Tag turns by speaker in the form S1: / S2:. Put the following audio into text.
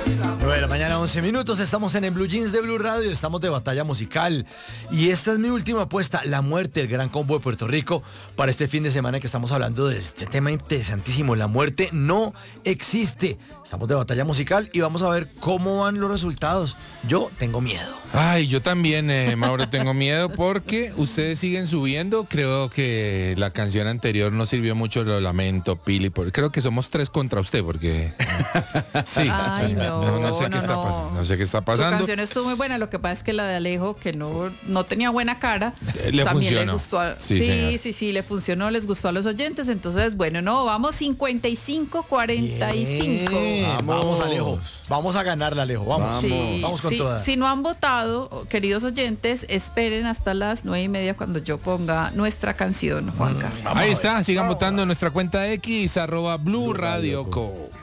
S1: 9 de la mañana, 11 minutos. Estamos en Blue Jeans de Blue Radio. Estamos de batalla musical. Y esta es mi última apuesta. La muerte, el gran combo de Puerto Rico. Para este fin de semana que estamos hablando de este tema interesantísimo. La muerte no existe. Estamos de batalla musical y vamos a ver cómo van los resultados. Yo tengo miedo.
S2: Ay, yo también, Mauro, tengo miedo porque ustedes siguen subiendo. Creo que la canción anterior no sirvió mucho, lo lamento, Pili. Creo que somos 3 contra usted porque... Sí,
S3: Ay,
S2: no sé qué está pasando. No sé qué está pasando.
S3: Su canción estuvo muy buena, lo que pasa es que la de Alejo, que no tenía buena cara,
S2: le
S3: también
S2: funcionó.
S3: le gustó. Sí, le funcionó, les gustó a los oyentes. Entonces, bueno, vamos 55-45.
S1: Vamos, Alejo. Vamos a ganarla, Alejo. Vamos.
S3: Sí,
S1: Vamos con
S3: sí.
S1: toda.
S3: Si no han votado, queridos oyentes, esperen hasta las 9:30 cuando yo ponga nuestra canción, Juanca.
S2: Ahí está, sigan votando en nuestra cuenta X, @Blue Radio Co.